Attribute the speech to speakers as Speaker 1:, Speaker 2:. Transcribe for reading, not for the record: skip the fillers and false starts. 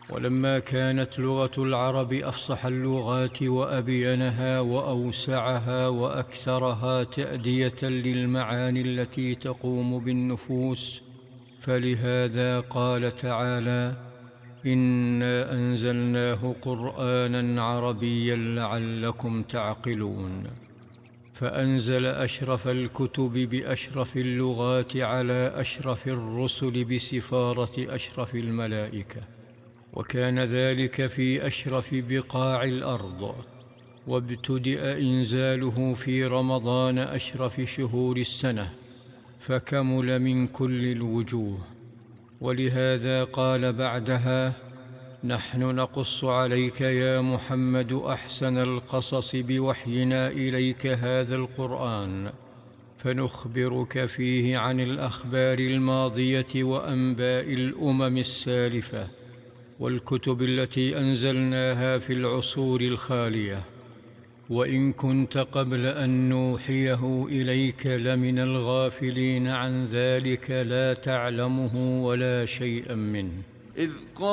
Speaker 1: ولما كانت لغة العرب أفصح اللغات وأبينها وأوسعها وأكثرها تأدية للمعاني التي تقوم بالنفوس، فلهذا قال تعالى: إنا أنزلناه قرآنا عربيا لعلكم تعقلون. فأنزل أشرف الكتب بأشرف اللغات على أشرف الرسل بسفارة أشرف الملائكة، وكان ذلك في أشرف بقاع الأرض، وابتدأ إنزاله في رمضان أشرف شهور السنة، فكمل من كل الوجوه. ولهذا قال بعدها: نحن نقص عليك يا محمد أحسن القصص بوحينا إليك هذا القرآن، فنخبرك فيه عن الأخبار الماضية وأنباء الأمم السالفة والكتب التي أنزلناها في العصور الخالية، وإن كنت قبل أن نوحيه إليك لمن الغافلين عن ذلك لا تعلمه ولا شيئا منه.